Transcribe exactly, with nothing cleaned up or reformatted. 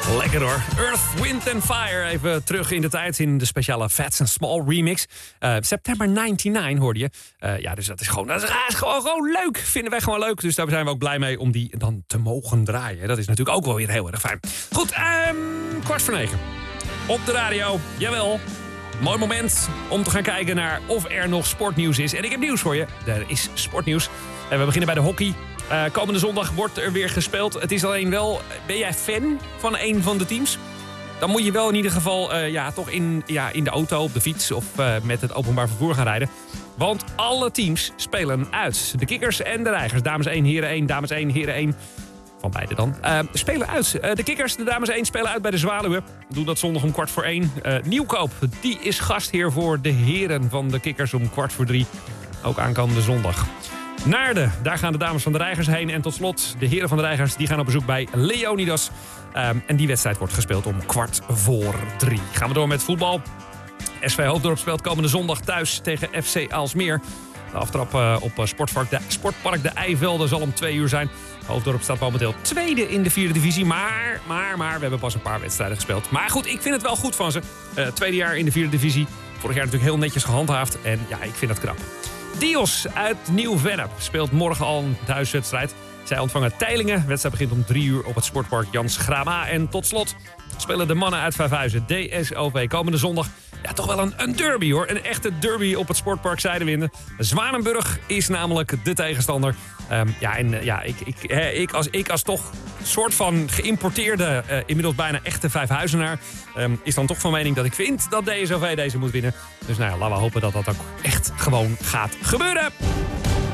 Lekker hoor. Earth, Wind and Fire. Even terug in de tijd in de speciale Fats and Small remix. Uh, September negenennegentig hoorde je. Uh, ja, dus dat is gewoon, dat is, is gewoon, gewoon leuk. Vinden wij gewoon leuk. Dus daar zijn we ook blij mee om die dan te mogen draaien. Dat is natuurlijk ook wel weer heel erg fijn. Goed, um, kwart voor negen. Op de radio. Jawel. Mooi moment om te gaan kijken naar of er nog sportnieuws is. En ik heb nieuws voor je. Er is sportnieuws. En we beginnen bij de hockey. Uh, komende zondag wordt er weer gespeeld. Het is alleen wel, ben jij fan van een van de teams? Dan moet je wel in ieder geval uh, ja, toch in, ja, in de auto, op de fiets of uh, met het openbaar vervoer gaan rijden. Want alle teams spelen uit. De Kikkers en de Reigers. Dames één, heren één, dames één, heren één. Van beide dan. Uh, spelen uit. Uh, de Kikkers, de dames één, spelen uit bij de Zwaluwen. Doen dat zondag om kwart voor één. Uh, Nieuwkoop, die is gastheer voor de heren van de Kikkers om kwart voor drie. Ook aankomende zondag. Naarden, daar gaan de dames van de Reigers heen. En tot slot, de heren van de Reigers die gaan op bezoek bij Leonidas. Um, en die wedstrijd wordt gespeeld om kwart voor drie. Gaan we door met voetbal. S V Hoofddorp speelt komende zondag thuis tegen F C Aalsmeer. De aftrap uh, op uh, Sportpark de, Sportpark de Eivelden zal om twee uur zijn. Hoofddorp staat momenteel tweede in de vierde divisie. Maar, maar, maar, we hebben pas een paar wedstrijden gespeeld. Maar goed, ik vind het wel goed van ze. Uh, tweede jaar in de vierde divisie. Vorig jaar natuurlijk heel netjes gehandhaafd. En ja, ik vind het knap. Dios uit Nieuw-Vennep speelt morgen al een thuiswedstrijd. Zij ontvangen Teylingen. De wedstrijd begint om drie uur op het Sportpark Jans Grama. En tot slot spelen de mannen uit Vijfhuizen, D S O V, komende zondag. Ja, toch wel een, een derby hoor. Een echte derby op het Sportpark Zijdewinden. Zwanenburg is namelijk de tegenstander. Um, ja, en uh, ja, ik, ik, hè, ik, als, ik als toch soort van geïmporteerde, uh, inmiddels bijna echte Vijfhuizenaar... Um, is dan toch van mening dat ik vind dat D S O V deze moet winnen. Dus nou ja, laten we hopen dat dat ook echt gewoon gaat gebeuren.